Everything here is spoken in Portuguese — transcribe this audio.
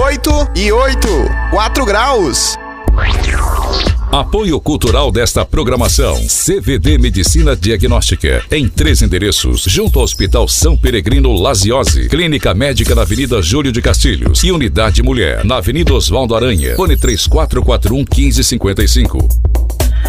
8 e 8. 4 graus. Apoio cultural desta programação: CVD Medicina Diagnóstica, em 3 endereços, junto ao Hospital São Peregrino Laziose, Clínica Médica na Avenida Júlio de Castilhos e Unidade Mulher, na Avenida Osvaldo Aranha, fone 3441 1555.